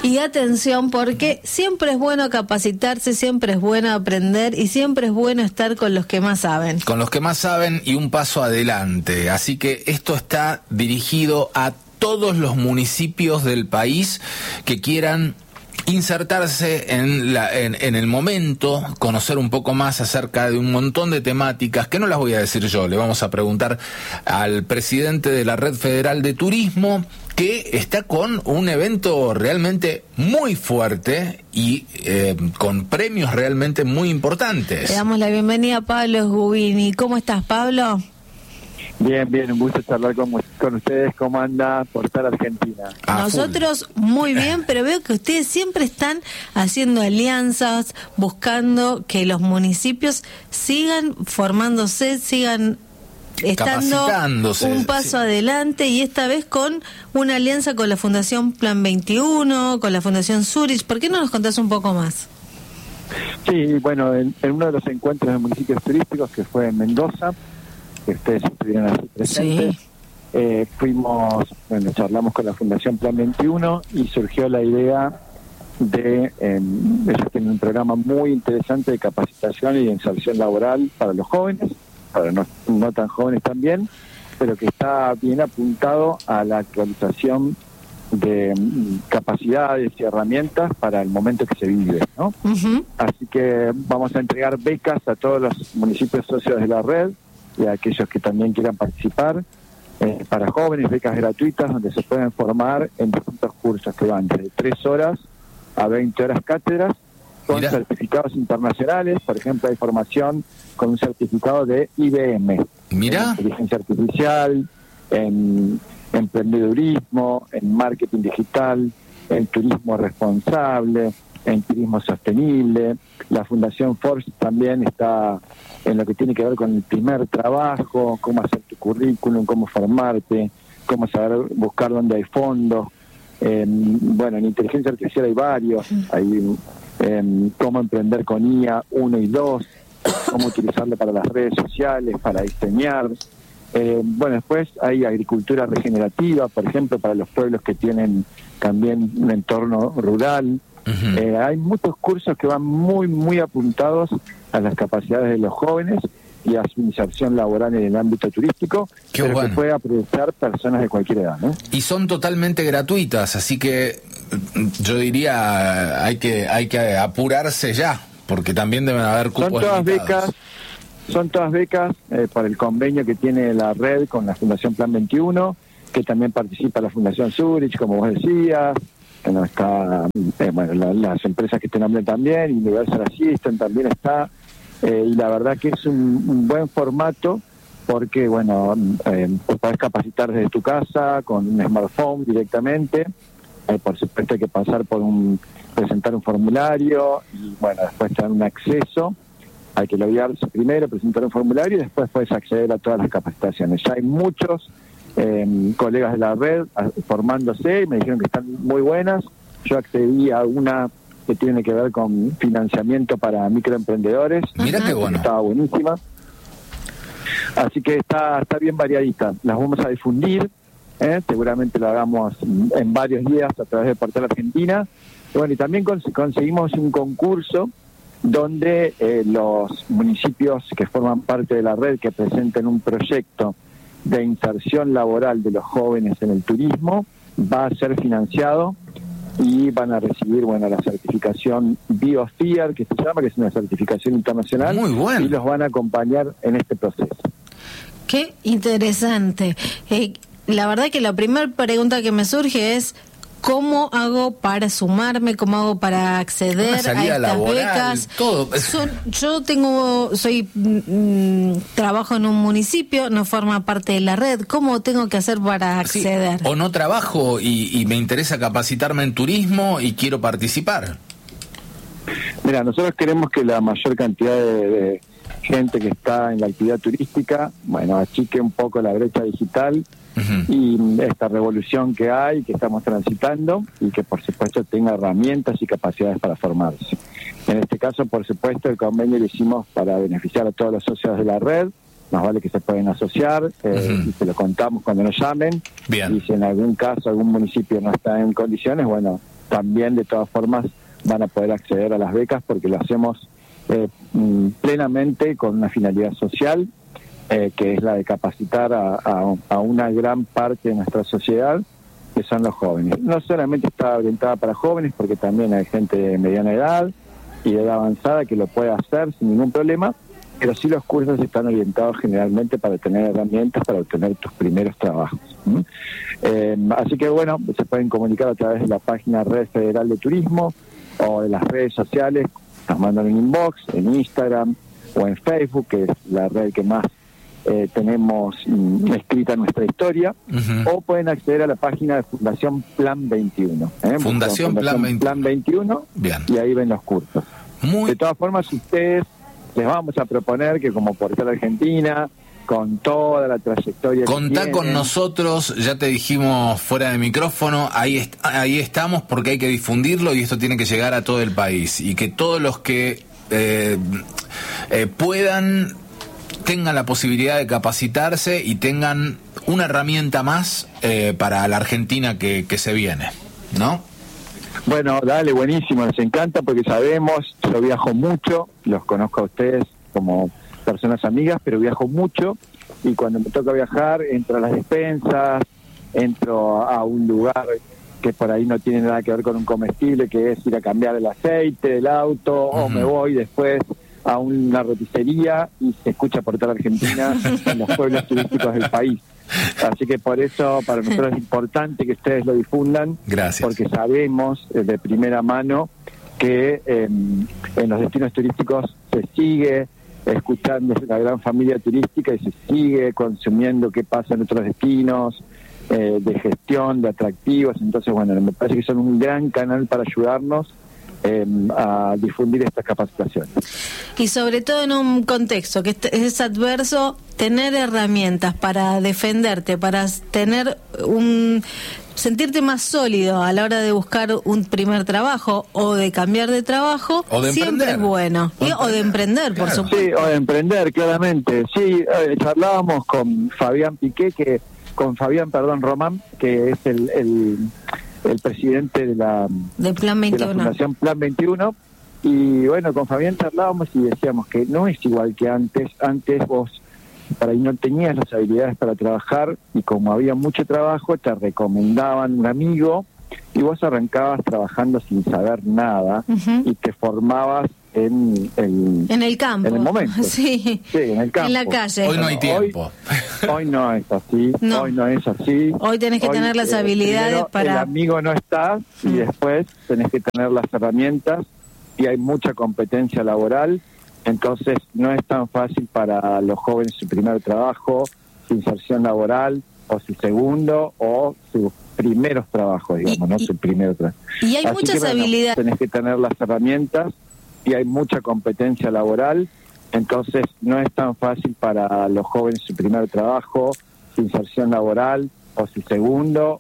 Y atención, porque siempre es bueno capacitarse, siempre es bueno aprender y siempre es bueno estar con los que más saben. Con los que más saben y un paso adelante. Así que esto está dirigido a todos los municipios del país que quieran insertarse en el momento, conocer un poco más acerca de un montón de temáticas que no las voy a decir yo. Le vamos a preguntar al presidente de la Red Federal de Turismo, que está con un evento realmente muy fuerte y con premios realmente muy importantes. Le damos la bienvenida a Pablo Sgubini. ¿Cómo estás, Pablo? Bien, un gusto charlar con ustedes. ¿Cómo anda Portal Argentina? Nosotros muy bien, pero veo que ustedes siempre están haciendo alianzas, buscando que los municipios sigan formándose, sigan estando un paso adelante, y esta vez con una alianza con la Fundación Plan 21, con la Fundación Zurich. ¿Por qué no nos contás un poco más? Sí, bueno, en uno de los encuentros de municipios turísticos, que fue en Mendoza, que ustedes estuvieron así presentes, charlamos con la Fundación Plan 21 y surgió la idea de, ellos tienen un programa muy interesante de capacitación y de inserción laboral para los jóvenes, para no tan jóvenes también, pero que está bien apuntado a la actualización de capacidades y herramientas para el momento que se vive, ¿no? Uh-huh. Así que vamos a entregar becas a todos los municipios socios de la red y a aquellos que también quieran participar, para jóvenes, becas gratuitas donde se pueden formar en distintos cursos que van desde 3 horas a 20 horas cátedras, con certificados internacionales. Por ejemplo, hay formación con un certificado de IBM, en inteligencia artificial, en emprendedurismo, en marketing digital, en turismo responsable, en turismo sostenible. La Fundación Forbes también está en lo que tiene que ver con el primer trabajo, cómo hacer tu currículum, cómo formarte, cómo saber buscar dónde hay fondos. En inteligencia artificial hay varios, hay cómo emprender con IA 1 y 2, cómo utilizarlo para las redes sociales, para diseñar. Después hay agricultura regenerativa, por ejemplo, para los pueblos que tienen también un entorno rural. Uh-huh. Hay muchos cursos que van muy, muy apuntados a las capacidades de los jóvenes y a su inserción laboral en el ámbito turístico, que puede aprovechar personas de cualquier edad, ¿no? Y son totalmente gratuitas, así que yo diría hay que apurarse ya, porque también deben haber cupos limitados. Son todas becas por el convenio que tiene la red con la Fundación Plan 21, que también participa la Fundación Zurich, como vos decías. Está las empresas que te nombré también, Universal Assistant también está, y la verdad que es un buen formato porque te podés capacitar desde tu casa con un smartphone directamente. Por supuesto hay que pasar por presentar un formulario y después tener un acceso. Hay que loguearse primero, presentar un formulario y después puedes acceder a todas las capacitaciones. Ya hay muchos colegas de la red formándose y me dijeron que están muy buenas. Yo accedí a una que tiene que ver con financiamiento para microemprendedores. Mira qué bueno. Estaba buenísima. Así que está bien variadita. Las vamos a difundir, seguramente lo hagamos en varios días a través de Portal Argentina. Y también conseguimos un concurso donde los municipios que forman parte de la red, que presenten un proyecto de inserción laboral de los jóvenes en el turismo, va a ser financiado y van a recibir la certificación Biosphere, que se llama, que es una certificación internacional. Muy bueno. Y los van a acompañar en este proceso. Qué interesante. La verdad que la primera pregunta que me surge es: ¿cómo hago para sumarme? ¿Cómo hago para acceder a estas laboral, becas? Todo. Trabajo en un municipio, no forma parte de la red. ¿Cómo tengo que hacer para acceder? Sí, o no trabajo y me interesa capacitarme en turismo y quiero participar. Mira, nosotros queremos que la mayor cantidad de gente que está en la actividad turística, achique un poco la brecha digital. Uh-huh. Y esta revolución que hay, que estamos transitando, y que por supuesto tenga herramientas y capacidades para formarse. En este caso, por supuesto, el convenio lo hicimos para beneficiar a todos los socios de la red. Más vale que se pueden asociar, uh-huh. Y se lo contamos cuando nos llamen. Bien. Y si en algún caso algún municipio no está en condiciones, también de todas formas van a poder acceder a las becas porque lo hacemos plenamente con una finalidad social, que es la de capacitar a una gran parte de nuestra sociedad, que son los jóvenes. No solamente está orientada para jóvenes, porque también hay gente de mediana edad y de edad avanzada que lo puede hacer sin ningún problema, pero sí los cursos están orientados generalmente para tener herramientas para obtener tus primeros trabajos. Así que bueno, se pueden comunicar a través de la página Red Federal de Turismo o de las redes sociales, nos mandan un inbox en Instagram o en Facebook, que es la red que más tenemos escrita nuestra historia, o pueden acceder a la página de Fundación Plan 21. Fundación Plan 21. Bien. Y ahí ven los cursos. De todas formas, ustedes les vamos a proponer que como Portal Argentina, con toda la trayectoria contá que con nosotros, ya te dijimos fuera de micrófono, ahí estamos porque hay que difundirlo y esto tiene que llegar a todo el país y que todos los que puedan tengan la posibilidad de capacitarse y tengan una herramienta más para la Argentina que se viene, ¿no? Bueno, dale, buenísimo, nos encanta porque sabemos, yo viajo mucho, los conozco a ustedes como personas amigas, pero viajo mucho y cuando me toca viajar entro a las despensas, entro a un lugar que por ahí no tiene nada que ver con un comestible, que es ir a cambiar el aceite del auto, o me voy después a una roticería y se escucha Portal Argentina en los pueblos turísticos del país. Así que por eso para nosotros es importante que ustedes lo difundan. Gracias. Porque sabemos de primera mano que en los destinos turísticos se sigue escuchando la gran familia turística y se sigue consumiendo qué pasa en otros destinos, de gestión, de atractivos. Entonces, bueno, me parece que son un gran canal para ayudarnos a difundir estas capacitaciones. Y sobre todo en un contexto que es adverso, tener herramientas para defenderte, para tener sentirte más sólido a la hora de buscar un primer trabajo o de cambiar de trabajo, o de siempre emprender. Es bueno. O de emprender, claro. por supuesto. Sí, o de emprender, claramente. Sí, charlábamos con Fabián Román, que es el presidente de la Plan 21. De la Fundación Plan 21, y bueno, con Fabián charlábamos y decíamos que no es igual que antes vos para ahí no tenías las habilidades para trabajar y como había mucho trabajo te recomendaban un amigo y vos arrancabas trabajando sin saber nada y te formabas en el campo, en el momento. Sí, en el campo. En la calle. Hoy no hay tiempo. Hoy no es así. No. Hoy no es así. Hoy tenés que tener las habilidades primero, para... El amigo no está y después tenés que tener las herramientas y hay mucha competencia laboral. Entonces no es tan fácil para los jóvenes su primer trabajo, su inserción laboral o su segundo o sus primeros trabajos, digamos, su primer trabajo. Y hay Así muchas que, bueno, habilidades. Tenés que tener las herramientas y hay mucha competencia laboral, entonces no es tan fácil para los jóvenes su primer trabajo, su inserción laboral o su segundo